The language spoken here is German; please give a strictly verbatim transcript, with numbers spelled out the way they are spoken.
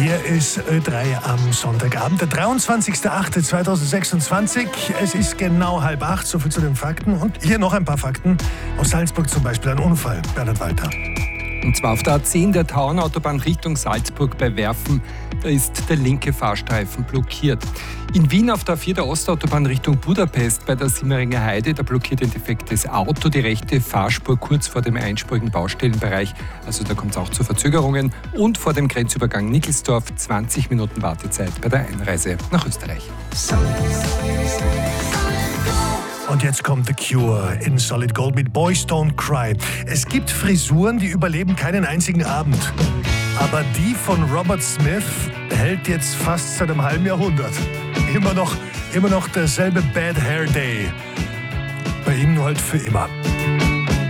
Hier ist Ö drei am Sonntagabend, der dreiundzwanzigster achte zweitausendsechsundzwanzig. Es ist genau halb acht, so viel zu den Fakten. Und hier noch ein paar Fakten. Aus Salzburg zum Beispiel ein Unfall. Bernhard Walter. Und zwar auf der A zehn der Tauernautobahn Richtung Salzburg bei Werfen. Da ist der linke Fahrstreifen blockiert. In Wien auf der A vier der Ostautobahn Richtung Budapest bei der Simmeringer Heide, da blockiert ein defektes Auto die rechte Fahrspur kurz vor dem einspurigen Baustellenbereich. Also da kommt es auch zu Verzögerungen. Und vor dem Grenzübergang Nickelsdorf zwanzig Minuten Wartezeit bei der Einreise nach Österreich. Und jetzt kommt The Cure in Solid Gold mit Boys Don't Cry. Es gibt Frisuren, die überleben keinen einzigen Abend. Aber die von Robert Smith hält jetzt fast seit einem halben Jahrhundert. Immer noch, immer noch derselbe Bad Hair Day. Bei ihm nur halt für immer.